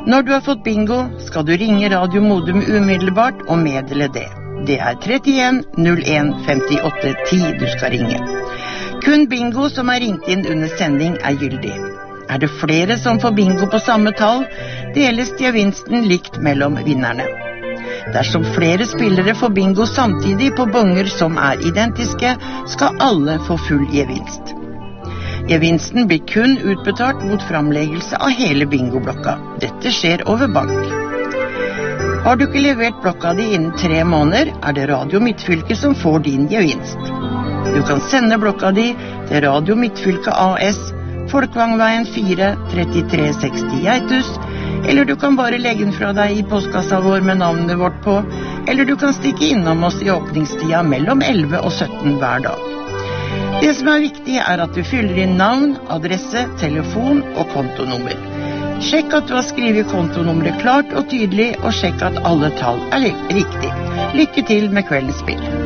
Når du har fått bingo, skal du ringe Radio Modum umiddelbart og meddele det. Det 31 01 58 10 du skal ringe. Kun bingo som ringt inn under sending gyldig. Det flere som får bingo på samme tall, deles gevinsten likt mellom vinnerne. Dersom flere spillere får bingo samtidig på bonger som identiske, skal alle få full gevinst. Gevinsten blir kun utbetalt mot framleggelse av hele bingoblokka. Dette skjer over bank. Har du ikke levert blokka di innen 3 måneder, det Radio Midtfylke som får din gevinst. Du kan sende blokka di til Radio Midtfylke AS, Folkvangveien 4, 3360 Geitus, eller du kan bare legge den fra deg i postkassa vår med navnet vårt på, eller du kan stikke innom oss i åpningstida mellom 11 og 17 hver dag. Det som viktig at du fyller inn navn, adresse, telefon og kontonummer. Sjekk at du har skrevet kontonummeret klart og tydelig, og sjekk at alle tall riktig. Lykke til med kveldens spill.